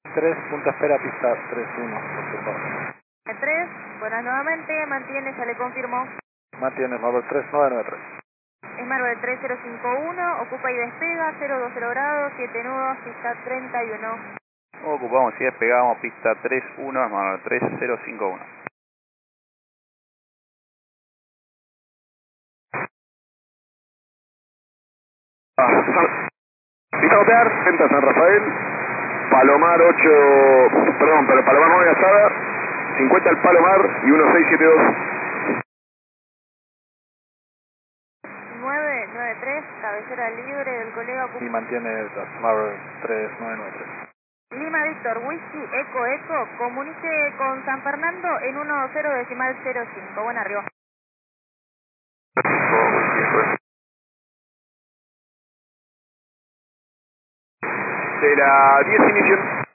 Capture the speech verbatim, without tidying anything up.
tres, punta espera, pista tres uno, confirmado. tres, buenas nuevamente, mantiene, ya le confirmó. Mantiene Marvel tres nueve nueve tres. Es Marvel tres cero cinco uno, ocupa y despega, cero dos cero grados, siete nudos, pista treinta y uno. Ocupamos y despegamos pista tres uno, hermano, tres cero cinco uno. Ah, pista opear, entra San Rafael, Palomar ocho, perdón, pero Palomar nueve Asada, cincuenta el Palomar y uno seis siete dos. nueve nueve tres, cabecera libre del colega. Y mantiene Marvel tres nueve nueve tres. Lima Víctor, Whisky, Eco Eco, comunique con San Fernando en uno cero decimal cero cinco, buen arriba. De la diez inicio.